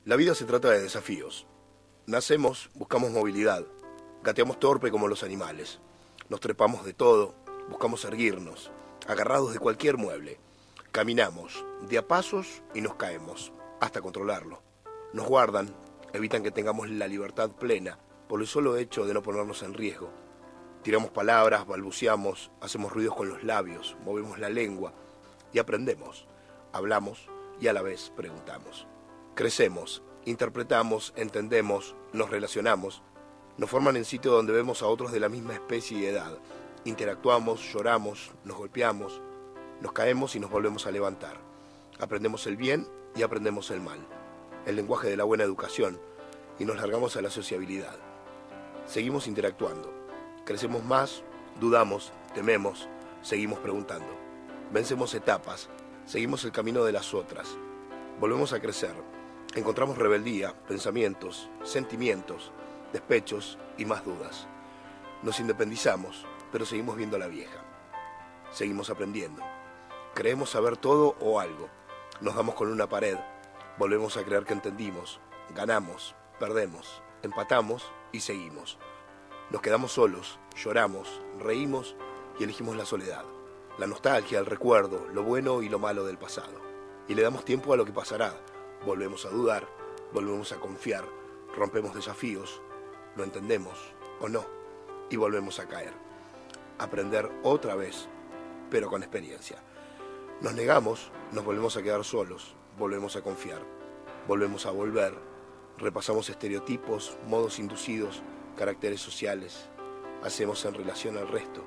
La vida se trata de desafíos. Nacemos, buscamos movilidad, gateamos torpe como los animales. Nos trepamos de todo, buscamos erguirnos, agarrados de cualquier mueble. Caminamos de a pasos y nos caemos, hasta controlarlo. Nos guardan, evitan que tengamos la libertad plena por el solo hecho de no ponernos en riesgo. Tiramos palabras, balbuceamos, hacemos ruidos con los labios, movemos la lengua y aprendemos. Hablamos y a la vez preguntamos. Crecemos, interpretamos, entendemos, nos relacionamos, nos forman en sitio donde vemos a otros de la misma especie y edad. Interactuamos, lloramos, nos golpeamos, nos caemos y nos volvemos a levantar. Aprendemos el bien y aprendemos el mal, el lenguaje de la buena educación, y nos largamos a la sociabilidad. Seguimos interactuando, crecemos más, dudamos, tememos, seguimos preguntando. Vencemos etapas, seguimos el camino de las otras, volvemos a crecer. Encontramos rebeldía, pensamientos, sentimientos, despechos y más dudas. Nos independizamos, pero seguimos viendo a la vieja. Seguimos aprendiendo. Creemos saber todo o algo. Nos damos con una pared. Volvemos a creer que entendimos. Ganamos, perdemos, empatamos y seguimos. Nos quedamos solos, lloramos, reímos y elegimos la soledad. La nostalgia, el recuerdo, lo bueno y lo malo del pasado. Y le damos tiempo a lo que pasará. Volvemos a dudar, volvemos a confiar, rompemos desafíos, lo entendemos o no, y volvemos a caer. Aprender otra vez, pero con experiencia. Nos negamos, nos volvemos a quedar solos, volvemos a confiar, volvemos a volver, repasamos estereotipos, modos inducidos, caracteres sociales, hacemos en relación al resto.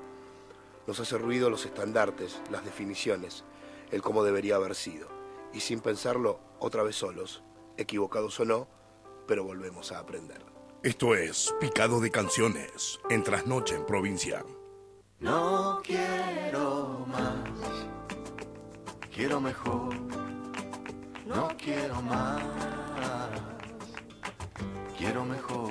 Nos hace ruido los estandartes, las definiciones, el cómo debería haber sido. Y sin pensarlo, otra vez solos, equivocados o no, pero volvemos a aprender. Esto es Picado de Canciones, en Trasnoche en Provincia. No quiero más, quiero mejor. No quiero más, quiero mejor.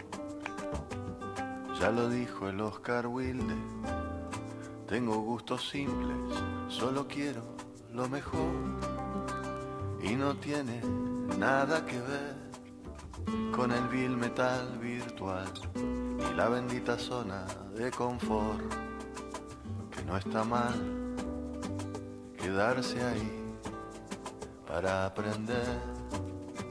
Ya lo dijo el Oscar Wilde, tengo gustos simples, solo quiero lo mejor. Y no tiene nada que ver con el vil metal virtual y la bendita zona de confort, que no está mal quedarse ahí para aprender.